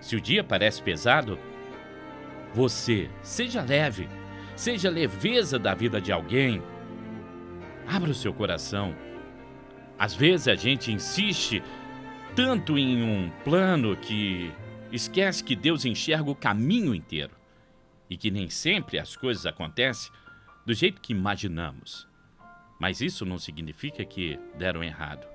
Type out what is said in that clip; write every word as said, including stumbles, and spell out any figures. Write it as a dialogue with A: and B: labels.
A: Se o dia parece pesado, você seja leve, seja leveza da vida de alguém. Abra o seu coração. Às vezes a gente insiste tanto em um plano que esquece que Deus enxerga o caminho inteiro e que nem sempre as coisas acontecem do jeito que imaginamos. Mas isso não significa que deram errado.